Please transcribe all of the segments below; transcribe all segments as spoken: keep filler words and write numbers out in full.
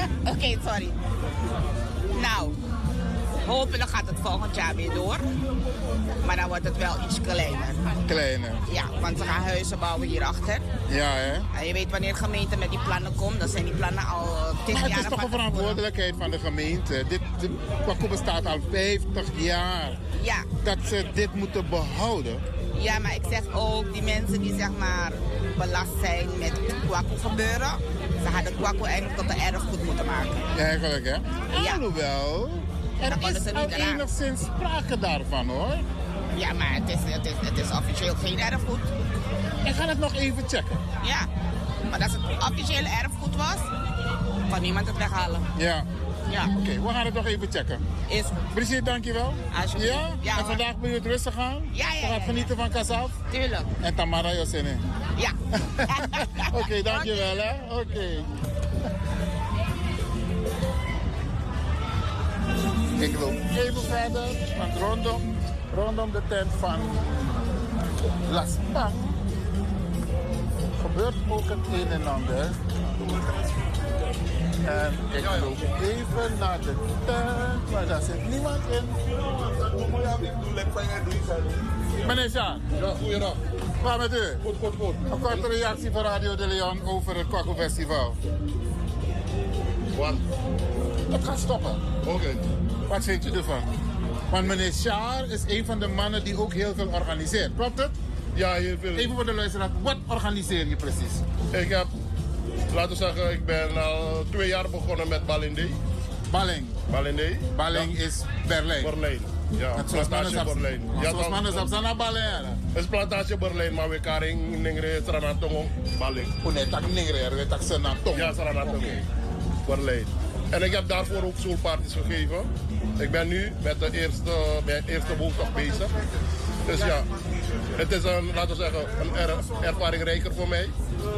Oké, okay, sorry. Nou, hopelijk gaat het volgend jaar weer door. Maar dan wordt het wel iets kleiner. Kleiner? Ja, want ze gaan huizen bouwen hierachter. Ja, hè? En je weet wanneer de gemeente met die plannen komt, dan zijn die plannen al tien jaar. Maar het is toch een verantwoordelijkheid van de gemeente. Dit, de Kwaku bestaat al vijftig jaar. Ja. Dat ze dit moeten behouden. Ja, maar ik zeg ook, die mensen die zeg maar belast zijn met Kwaku gebeuren, ze hadden Kwaku eigenlijk tot een erfgoed moeten maken. Ja, eigenlijk hè? Ja. Alhoewel, er is al enigszins sprake daarvan hoor. Ja, maar het is, het, is, het is officieel geen erfgoed. Ik ga het nog even checken. Ja, maar als het officieel erfgoed was, kan niemand het weghalen. Ja. Ja. Oké, okay, we gaan het nog even checken. Is goed. Brigitte, dankjewel. Alsjeblieft. Ja? Ja, en vandaag ben je het rustig aan? Ja, ja, ja. Je gaat genieten van Kasaf? Tuurlijk. En Tamara Josene? Ja. Oké, okay, dankjewel okay. hè. Oké. Okay. Ik loop even verder, want rondom, rondom de tent van Las Pang gebeurt ook het een en ander. En ik loop even naar de tent, maar daar zit niemand in. Meneer Sjaan. Ja, goeiedag. Waar met u? Goed, goed, goed. Een korte reactie van Radio de Leon over het Kwaku Festival. Wat? Het gaat stoppen. Oké. Okay. Wat vindt u ervan? Want meneer Sjaar is een van de mannen die ook heel veel organiseert. Klopt het? Ja, heel veel. Even voor de luisteraar, wat organiseer je precies? Ik heb, laten we zeggen, ik ben al twee jaar begonnen met Balinde. Balling? Balinde. Balling ja. is Berlijn? Berlijn. Ja, het plantage Berlijn. Ja, zoals mannen op zijn Berlijn. Het is plantage Berlijn, maar we karing ningre Sranatong Balling. Oh nee, tak ningre, we tak Sranatong. Ja, Sranatong. Berlijn. En ik heb daarvoor ook soulparties gegeven. Ik ben nu met de eerste, mijn eerste woensdag bezig. Dus ja, het is een, laten we zeggen, een er, ervaring rijker voor mij.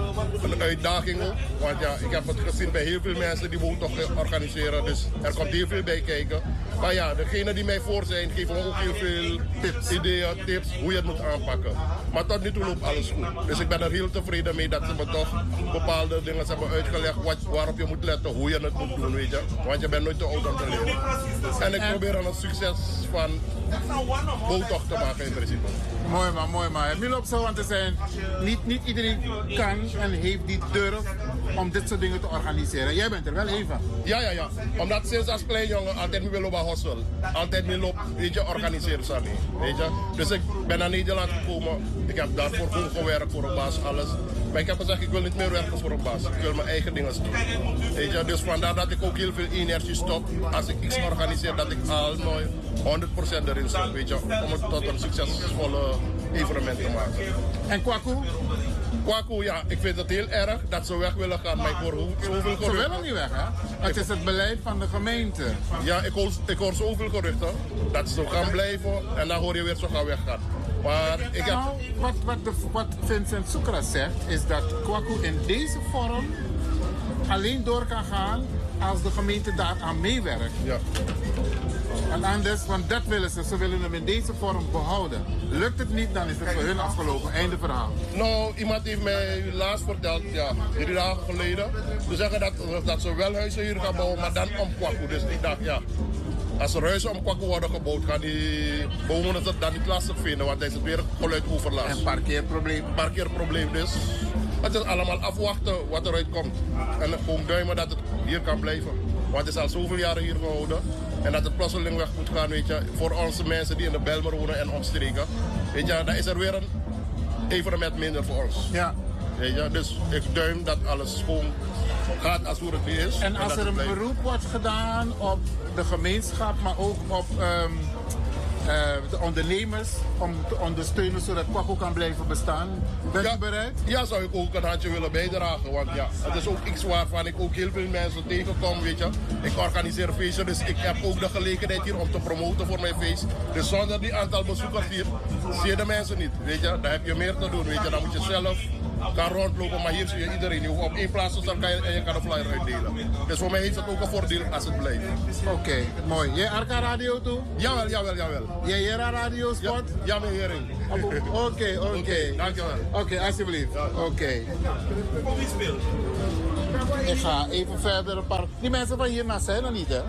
Een uitdaging ook. Want ja, ik heb het gezien bij heel veel mensen die woensdag organiseren. Dus er komt heel veel bij kijken. Maar ja, degenen die mij voor zijn, geven me ook heel veel tips, ideeën, tips hoe je het moet aanpakken. Maar tot nu toe loopt alles goed. Dus ik ben er heel tevreden mee dat ze me toch bepaalde dingen hebben uitgelegd wat, waarop je moet letten, hoe je het moet doen, weet je. Want je bent nooit te oud om te leren. En ik probeer aan het succes van boottocht te maken in principe. Mooi man, mooi man. Het op zo aan te zijn, niet, niet iedereen kan en heeft die durf om dit soort dingen te organiseren. Jij bent er wel even. Ja, ja, ja. Omdat sinds als klein jongen altijd me willen hossel. Altijd me loop, weet je, organiseren samen. Weet je. Dus ik ben naar Nederland gekomen. Ik heb daarvoor gewoon gewerkt voor een baas, alles. Maar ik heb gezegd, ik wil niet meer werken voor een baas. Ik wil mijn eigen dingen doen. Weet je. Dus vandaar dat ik ook heel veel energie stop. Als ik iets organiseer, dat ik al nooit honderd procent erin stop. Weet je. Om het tot een succesvolle evenement te maken. En Kwaku? Kwaku, ja, ik vind het heel erg dat ze weg willen gaan. Maar ik hoor zoveel geruchten. Ze willen niet weg, hè? Het is het beleid van de gemeente. Ja, ik hoor, ik hoor zoveel geruchten dat ze gaan blijven en dan hoor je weer ze gaan weggaan. Maar ik heb... Nou, wat, wat, de, wat Vincent Soekra zegt, is dat Kwaku in deze vorm alleen door kan gaan als de gemeente daaraan meewerkt. Ja. En anders, want dat willen ze, ze willen hem in deze vorm behouden. Lukt het niet, dan is het voor hun afgelopen. Einde verhaal. Nou, iemand heeft mij laatst verteld, ja, drie dagen geleden. Ze zeggen dat, dat ze wel huizen hier gaan bouwen, maar dan om Kwaku. Dus ik dacht, ja, als er huizen om Kwaku worden gebouwd, gaan die bewoners het dan niet lastig vinden, want dan is het weer geluidoverlast. En parkeerprobleem. Parkeerprobleem dus. Het is allemaal afwachten wat eruit komt. En gewoon duimen dat het hier kan blijven. Want het is al zoveel jaren hier gehouden. En dat het plotseling weg moet gaan, weet je. Voor onze mensen die in de Bijlmer wonen en omstreken. Weet je, dan is er weer een evenement minder voor ons. Ja. Weet je, dus ik duim dat alles gewoon gaat als hoe het nu is. En als en er een beroep wordt gedaan op de gemeenschap, maar ook op um, uh, de ondernemers om te ondersteunen zodat Kwaku kan blijven bestaan, bent ja, u bereid? Ja, zou ik ook een handje willen bijdragen. Want ja, het is ook iets waarvan ik ook heel veel mensen tegenkom, weet je. Ik organiseer feesten, dus ik heb ook de gelegenheid hier om te promoten voor mijn feest. Dus zonder die aantal bezoekers hier, zie je de mensen niet, weet je. Dan heb je meer te doen, weet je. Dan moet je zelf gaan rondlopen, maar hier zie je iedereen. Je hoeft op één plaats te staan kan je, en je kan een flyer uitdelen. Dus voor mij heeft het ook een voordeel als het blijft. Oké, okay, mooi. Jij Arca Radio toe? Jawel, jawel, jawel. Jij Jera Radio Sport? Ja, ja meneer Hering. Oké, oké. Dankjewel. Oké, okay, alsjeblieft. Oké. Okay. Ik ga even verder een paar... Die mensen van hierna zijn er niet, hè?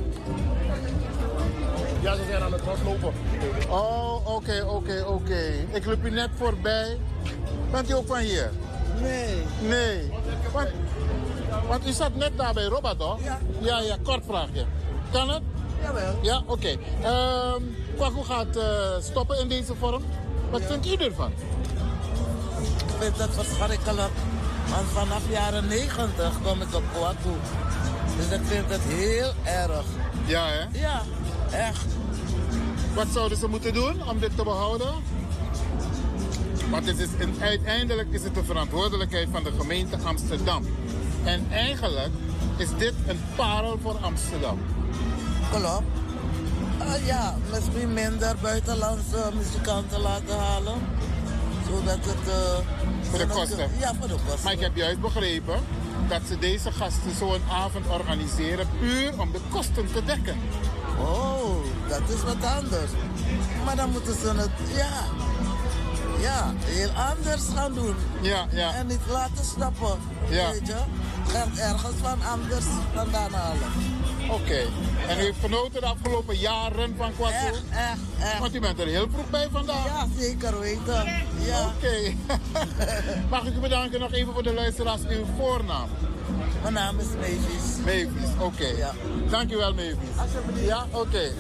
Ja, ze zijn aan het rondlopen. Oh, oké, okay, oké, okay, oké. Okay. Ik loop u net voorbij. Bent u ook van hier? Nee. Nee. Want, want u zat net daar bij Robert, toch? Ja. Ja, ja, kort vraagje. Kan het? Jawel. Ja, oké. Okay. Um, Kwaku gaat uh, stoppen in deze vorm. Wat vindt u ervan? Ik vind het verschrikkelijk. Want vanaf jaren negentig kom ik op Kwaku. Dus ik vind het heel erg. Ja, hè? Ja, echt. Wat zouden ze moeten doen om dit te behouden? Want het is, uiteindelijk is het de verantwoordelijkheid van de gemeente Amsterdam. En eigenlijk is dit een parel voor Amsterdam. Klopt. Uh, ja, misschien minder buitenlandse muzikanten laten halen. Zodat het... Uh, voor de kosten? Ja, voor de kosten. Maar ik heb juist begrepen dat ze deze gasten zo'n avond organiseren puur om de kosten te dekken. Oh, dat is wat anders. Maar dan moeten ze het, ja, ja, heel anders gaan doen. Ja, ja. En niet laten stappen, ja. Weet je. Geld ergens van anders vandaan halen. Oké. Okay. En u heeft genoten de afgelopen jaren van Kwaku? Echt, echt, echt. Want u bent er heel vroeg bij vandaag. Ja, zeker weten. Ja. Oké. Okay. Mag ik u bedanken nog even voor de luisteraars uw voornaam? Mijn naam is Mavis. Mavis, oké. Okay. Ja. Dank u wel, Mavis. Alsjeblieft. Ja, oké. Okay.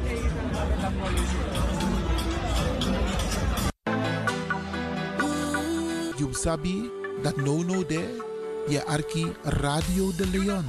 You sabi that no no there, je arki Radio de Leon.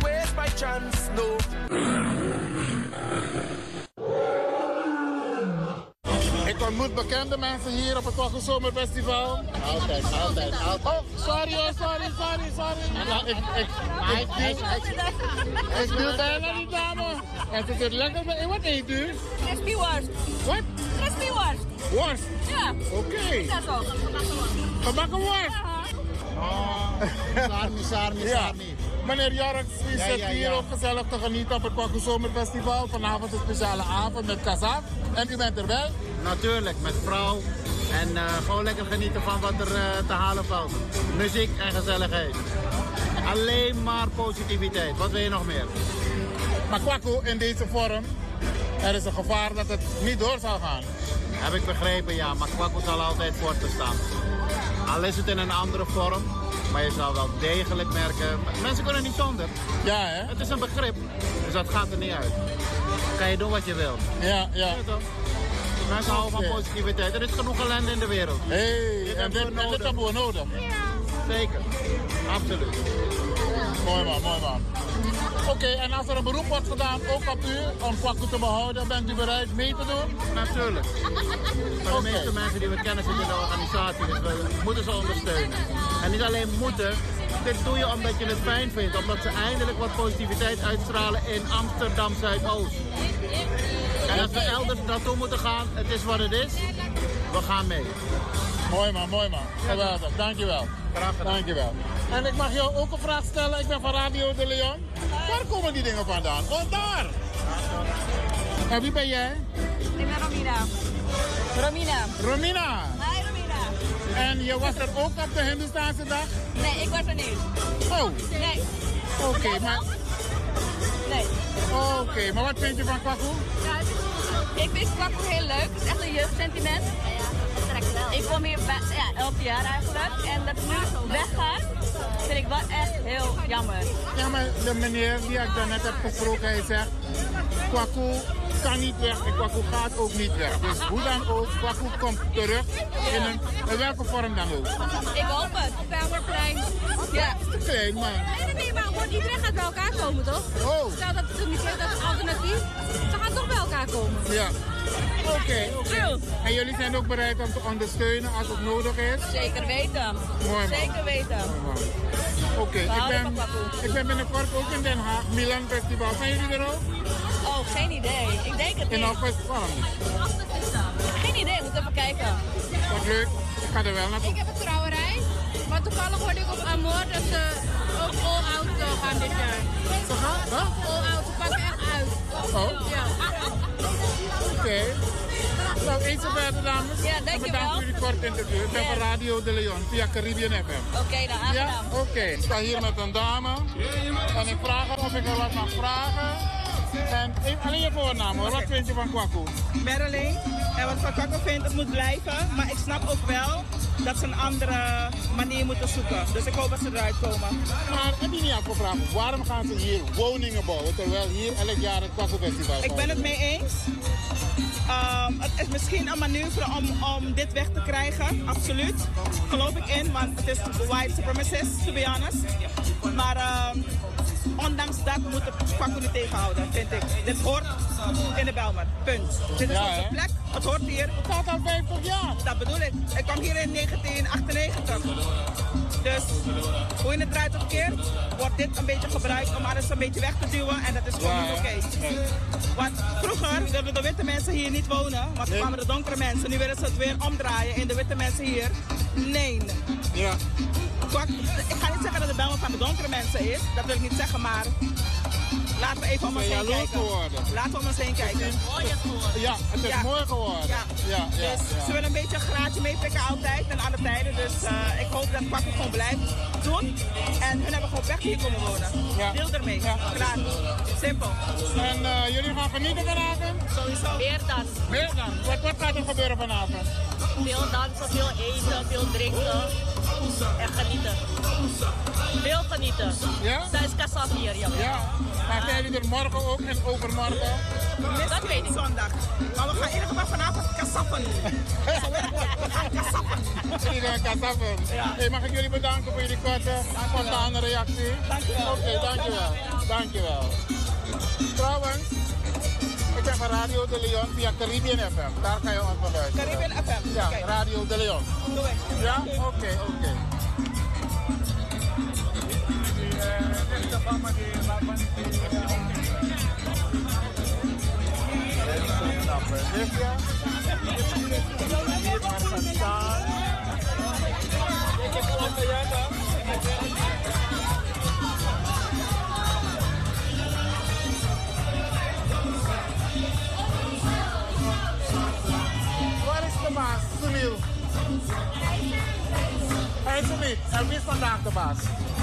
Ik ontmoet bekende mensen hier op het Kwaku Zomerfestival. Altijd, altijd, altijd. Oh, sorry hoor, sorry, sorry, sorry. Ja, ik, ik, ik, ik, ik, ik duw bijna die dame. En ze zit lekker bij. Wat eet u? Crispy worst. Wat? Crispy worst. Worst? Ja. Oké. Okay. Dat ook. Gebakken worst? Oh, sarmi, sarmi, ja. sarmi. Meneer Jorks, u ja, zit ja, hier ja. ook gezellig te genieten op het Kwaku Zomerfestival. Vanavond een speciale avond met Kazaf. En u bent erbij? Natuurlijk, met vrouw. En uh, gewoon lekker genieten van wat er uh, te halen valt. Muziek en gezelligheid. Alleen maar positiviteit. Wat wil je nog meer? Maar Kwaku in deze vorm, er is een gevaar dat het niet door zal gaan. Heb ik begrepen, ja. Maar Kwaku zal altijd voor te staan. Al is het in een andere vorm. Maar je zal wel degelijk merken, mensen kunnen niet zonder. Ja, hè? Het is een begrip, dus dat gaat er niet uit. Kan je doen wat je wilt. Ja, ja. Ja, toch? Mensen houden van positiviteit. Er is genoeg ellende in de wereld. Hé, hey, en dit hebben we nodig. Zeker, absoluut. Mooi man, mooi man. Oké, okay, en als er een beroep wordt gedaan, ook op u, om Kwaku te behouden, bent u bereid mee te doen? Natuurlijk. Voor de okay. meeste mensen die we kennen zitten in de organisatie, dus we moeten ze ondersteunen. En niet alleen moeten, dit doe je omdat je het fijn vindt, omdat ze eindelijk wat positiviteit uitstralen in Amsterdam Zuidoost. En als we elders naartoe moeten gaan, het is wat het is, we gaan mee. Mooi man, mooi man. Geweldig, dankjewel. Graag gedaan. Dankjewel. En ik mag jou ook een vraag stellen. Ik ben van Radio de Leon. Waar komen die dingen vandaan? Oh, daar! En wie ben jij? Ik ben Romina. Romina. Romina? Hi Romina. En je was er ook op de Hindoestaanse dag? Nee, ik was er niet. Oh? Nee. Oké, okay, maar... Nee. Oké, okay, maar wat vind je van Kwaku? Ik vind Kwaku heel leuk. Het is echt een jeugdsentiment. Ik kom hier bij, ja, elk jaar eigenlijk. En dat het nu weggaat, vind ik wel echt heel jammer. Ja, maar de meneer die ik daarnet heb gesproken, hij zegt... Kwaku kan niet weg en Kwaku gaat ook niet weg. Dus hoe dan ook, Kwaku komt terug in, een, in welke vorm dan ook. Ik hoop het. Pelmerplein. Ja. Het is te klein, maar... Nee, nee, maar gewoon iedereen gaat bij elkaar komen, toch? Oh. Stel dat het niet is, dat is alternatief. Ze gaan toch bij elkaar komen. Ja. Oké, okay, okay. En jullie zijn ook bereid om te ondersteunen als het nodig is? Zeker weten. Mooi man. Zeker weten. Oké, okay, ik, ben, ik ben binnenkort ook in Den Haag, Milan Festival. Zijn jullie er ook? Oh, geen idee. Ik denk het niet. In augustus, waarom niet? Geen idee, ik moet even kijken. Wat leuk, ik ga er wel naartoe. Ik heb een trouwerij, maar toevallig hoorde ik op Amor dat ze ook all out gaan dit jaar. Ze gaan? Wat? All out, ze pakken echt uit. Oh? Ja. Oké. Okay. Nou, eens en verder, dames. Ja, dankjewel. Bedankt voor jullie kort interview. Ik ben van Radio De Leon via Caribbean F M. Oké, okay, nou aangenaam. Ja, oké. Okay. Ik sta hier met een dame en ik vraag haar of ik er wat mag vragen. En alleen je voornaam hoor, wat vind je van Kwaku? Marilyn. En wat ik van Kwaku vind, het moet blijven. Maar ik snap ook wel dat ze een andere manier moeten zoeken. Dus ik hoop dat ze eruit komen. Maar heb je niet afgevraagd, waarom gaan ze hier woningen bouwen terwijl hier elk jaar het Kwaku Festival is? Ik ben het mee eens. Um, het is misschien een manoeuvre om, om dit weg te krijgen, absoluut. Geloof ik in, want het is white supremacist, to be honest. Maar um, ondanks dat moet de Kwaku niet tegenhouden, vind ik. Dit hoort in de Bijlmer, punt. Dit is Ja, onze hè? plek, het hoort hier. Het staat al vijftig jaar. Dat bedoel ik. Ik kwam hier in negentien achtennegentig. Dus hoe je het draait of keert, wordt dit een beetje gebruikt om alles een beetje weg te duwen. En dat is gewoon Ja, niet oké. hè? Want vroeger wilden de witte mensen hier niet wonen, want toen Nee. kwamen de donkere mensen. Nu willen ze het weer omdraaien in de witte mensen hier. Nee. Ja. Kwak- Ik ga niet zeggen dat de Bijlmer van de donkere mensen is, dat wil ik niet zeggen, maar laten we even om ons Ze zijn heen jaloers kijken. geworden. Laten we om ons heen kijken. Ja, het is Ja. mooi geworden. Ja. Ja, ja, Dus ja. ze willen een beetje een graadje meepikken altijd en alle tijden. Dus uh, ik hoop dat Kwaku gewoon blijft doen. En hun hebben gewoon weg hier komen wonen. Ja. Deel ermee. Ja. Klaar. Simpel. En uh, jullie gaan genieten vanavond? Sowieso. Meer dan. Meer dan? Wat, wat gaat er gebeuren vanavond? Veel dansen, veel eten, veel drinken. En genieten. Veel genieten. Ja? Dat is kasaf hier, ja. Ja. Maar zijn jullie er morgen ook en overmorgen? Dat weet ik. Zondag. Maar we gaan in ieder geval vanavond kassappen. We gaan kassappen. Jullie gaan kassappen. Hey, mag ik jullie bedanken voor jullie korte, spontane reactie? Dankjewel. Oké, okay, dankjewel. Dankjewel. Trouwens, ik ben van Radio De Leon via Caribbean F M. Daar kan je ons van luisteren. Caribbean F M. Ja, Oké. Radio De Leon. Doe ik. Ja? Oké, oké. Waar is de baas, Sunil? Hij is er niet. En wie is vandaag de baas?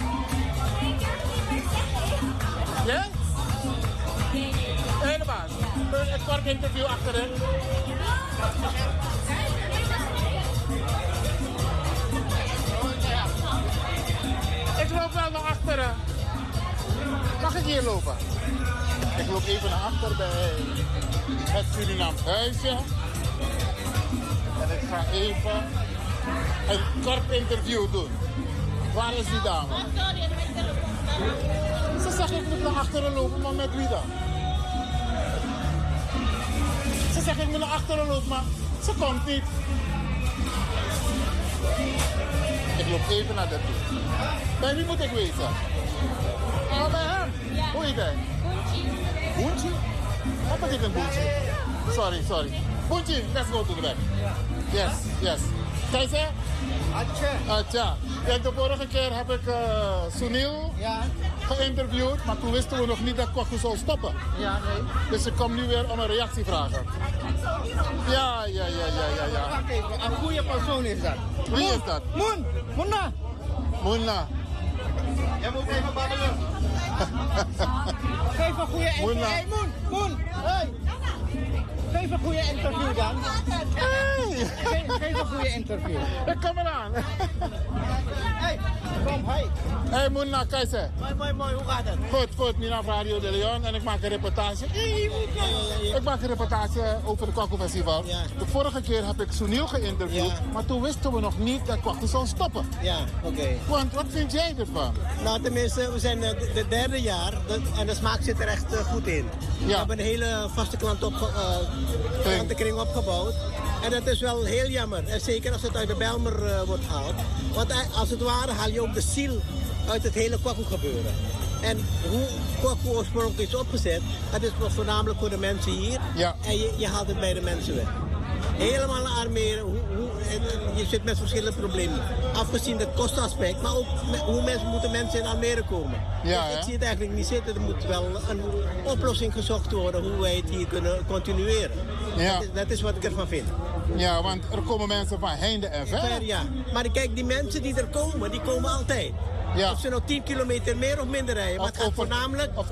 Ja? Hey, de baas. Een kort interview achterin. Ik loop wel naar achteren. Mag ik hier lopen? Ik loop even naar achter bij het Surinaams huisje. En ik ga even een kort interview doen. Waar is die dame? Ze zegt ik moet naar achteren lopen, maar met wie dan? Ze zegt ik moet naar achteren lopen, maar ze komt niet. Ik loop even naar de toe. Bij wie moet ik weten? Oh, bij hem? Hoe heet hij? Boentje. Wat betekent Boentje? Sorry, sorry. Boentje, let's go to the back. Yes, yes. Kijk eens. Atja. Atja. Ja, de vorige keer heb ik uh, Sunil Ja, geïnterviewd, maar toen wisten we nog niet dat Kwaku zou stoppen. ja, nee. Dus ik kom nu weer om een reactie vragen. Ja, ja, ja, ja, ja, ja. Wacht even, een goede persoon is dat. Wie is dat? Moen, Moena. Munna. Jij moet even babbelen. Geef een goede interview. Moena. Hey, Moen, Moen. Hey. Geef een goede interview dan. Hey! Geef, geef een goede interview. Ik kom eraan. Hey, kom, hey. Hey Munna, kijk eens. Mooi, mooi, mooi. Hoe gaat het? Goed, goed. Mina van Radio De Leon en ik maak een reportage. Ik maak een reportage over het Kwaku Festival. Ja. De vorige keer heb ik Sunil geïnterviewd, Ja. maar toen wisten we nog niet dat Kwaku zou stoppen. Ja, oké. Want wat vind jij ervan? Nou, tenminste, we zijn het de derde jaar dat- en de smaak zit er echt eh, goed in. We Ja. hebben een hele vaste klant op, eh, klantenkring opgebouwd. En dat is wel heel jammer. En zeker als het uit de Bijlmer eh, wordt gehaald. Want eh, als het ware haal je ook de ziel uit het hele Kwaku gebeuren. En hoe Kwaku oorspronkelijk is opgezet, dat is nog voornamelijk voor de mensen hier. Ja. En je, je haalt het bij de mensen weg. Helemaal naar Armeren, hoe, hoe je zit met verschillende problemen. Afgezien het kostenaspect, maar ook me, hoe mensen, moeten mensen in Almere komen. Ja, dus ik zie het eigenlijk niet zitten. Er moet wel een oplossing gezocht worden hoe wij het hier kunnen continueren. Ja. Dat, is, dat is wat ik ervan vind. Ja, want er komen mensen van heinde en ver. ver ja. Maar kijk, die mensen die er komen, die komen altijd. Ja. Of ze nou tien kilometer meer of minder rijden. Maar Of het gaat over- voornamelijk of